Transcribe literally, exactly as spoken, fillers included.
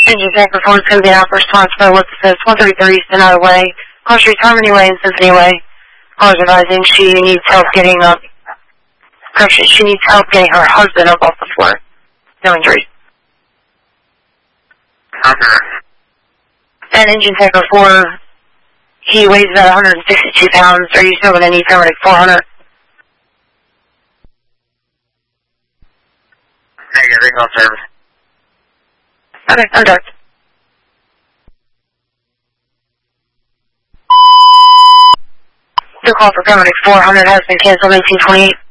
Engine tank performance going to be an outburst response by what's says one thirty-three Easton out of way. Call Street Harmony Way and Symphony Way. Caller's advising she needs help getting up. Correction, she needs help getting her husband up off the floor. No injuries. Okay. And engine tank four, he weighs about one hundred sixty-two pounds. Are you still going to need paramedic four hundred? Negative, recall service. Okay, I'm done. The call for paramedic four hundred has been canceled nineteen twenty-eight.